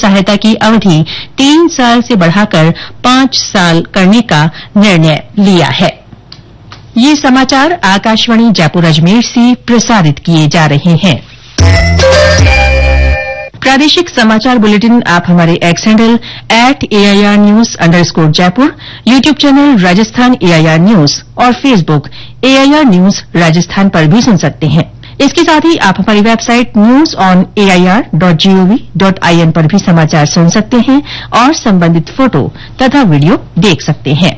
सहायता की अवधि 3 साल से बढ़ाकर 5 साल करने का निर्णय लिया है। ये समाचार आकाशवाणी जयपुर अजमेर से प्रसारित किए जा रहे हैं। प्रादेशिक समाचार बुलेटिन आप हमारे x handle @AIRnews_जयपुर, YouTube channel Rajasthan AIR news और फेसबुक AIR न्यूज राजस्थान पर भी सुन सकते हैं। इसके साथ ही आप हमारी वेबसाइट newsonair.gov.in पर भी समाचार सुन सकते हैं और संबंधित फोटो तथा वीडियो देख सकते हैं।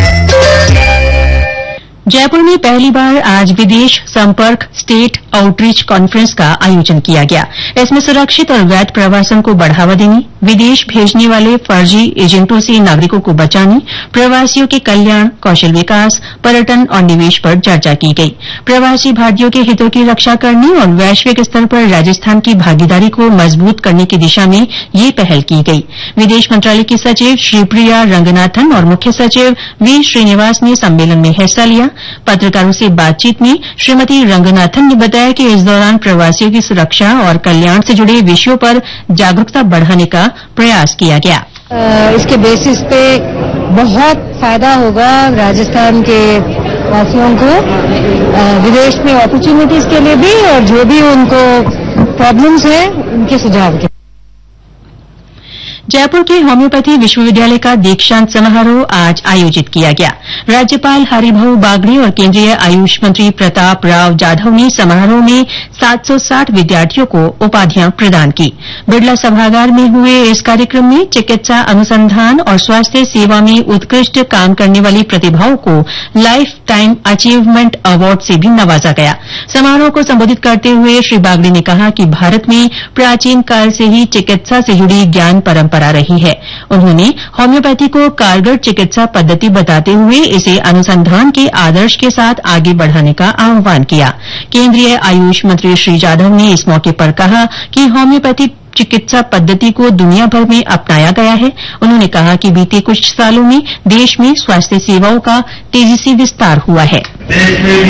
जयपुर में पहली बार आज विदेश संपर्क स्टेट आउटरीच कॉन्फ्रेंस का आयोजन किया गया। इसमें सुरक्षित और वैध प्रवासन को बढ़ावा देने, विदेश भेजने वाले फर्जी एजेंटों से नागरिकों को बचाने, प्रवासियों के कल्याण, कौशल विकास, पर्यटन और निवेश पर चर्चा की गई। प्रवासी भारतीयों के हितों की रक्षा करने और वैश्विक स्तर पर राजस्थान की भागीदारी को मजबूत करने की दिशा में ये पहल की गई। विदेश मंत्रालय की सचिव श्रीप्रिया रंगनाथन और मुख्य सचिव वी श्रीनिवास ने सम्मेलन में हिस्सा लिया। पत्रकारों से बातचीत में श्रीमती रंगनाथन ने बताया कि इस दौरान प्रवासियों की सुरक्षा और कल्याण से जुड़े विषयों पर जागरूकता बढ़ाने का प्रयास किया गया। इसके बेसिस पे बहुत फायदा होगा राजस्थान के वासियों को विदेश में अपॉर्चुनिटीज के लिए भी, और जो भी उनको प्रॉब्लम्स हैं उनके सुझाव के। जयपुर के होम्योपैथी विश्वविद्यालय का दीक्षांत समारोह आज आयोजित किया गया। राज्यपाल हरिभाऊ बागड़े और केंद्रीय आयुष मंत्री प्रताप राव जाधव ने समारोह में 760 विद्यार्थियों को उपाधियां प्रदान की। बिड़ला सभागार में हुए इस कार्यक्रम में चिकित्सा अनुसंधान और स्वास्थ्य सेवा में उत्कृष्ट काम करने वाली प्रतिभाओं को लाइफ टाइम अचीवमेंट अवार्ड से भी नवाजा गया। समारोह को संबोधित करते हुए श्री बागड़े ने कहा कि भारत में प्राचीन काल से ही चिकित्सा से जुड़ी ज्ञान परंपरा रही है। उन्होंने होम्योपैथी को कारगर चिकित्सा पद्धति बताते हुए इसे अनुसंधान के आदर्श के साथ आगे बढ़ाने का आह्वान किया। केंद्रीय आयुष मंत्री श्री जाधव ने इस मौके पर कहा कि होम्योपैथी चिकित्सा पद्धति को दुनिया भर में अपनाया गया है। उन्होंने कहा कि बीते कुछ सालों में देश में स्वास्थ्य सेवाओं का तेजी से विस्तार हुआ है।